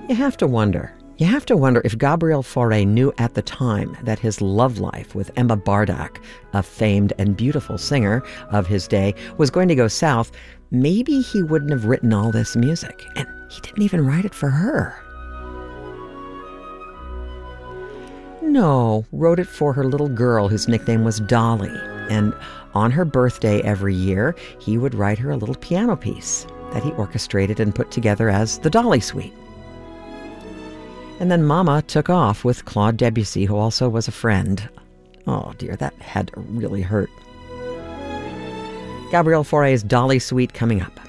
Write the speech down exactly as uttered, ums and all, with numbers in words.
You have to wonder. You have to wonder if Gabriel Fauré knew at the time that his love life with Emma Bardak, a famed and beautiful singer of his day, was going to go south. Maybe he wouldn't have written all this music, and he didn't even write it for her. No, wrote it for her little girl whose nickname was Dolly, and on her birthday every year, he would write her a little piano piece that he orchestrated and put together as the Dolly Suite. And then Mama took off with Claude Debussy, who also was a friend. Oh dear, that had to really hurt. Gabriel Fauré's Dolly Suite coming up.